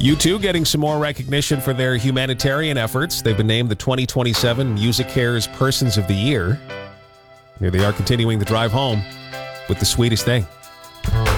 U2 getting some more recognition for their humanitarian efforts. They've been named the 2027 MusiCares Persons of the Year. Here they are continuing the drive home with The Sweetest Thing.